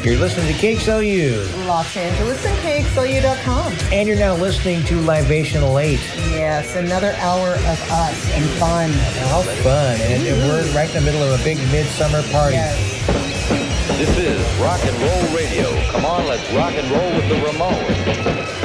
You're listening to KXLU. Los Angeles and KXLU.com. And you're now listening to Libational 8. Yes, another hour of us and fun. How fun. And we're right in the middle of a big midsummer party. Yes. This is Rock and Roll Radio. Come on, let's rock and roll with the Ramones.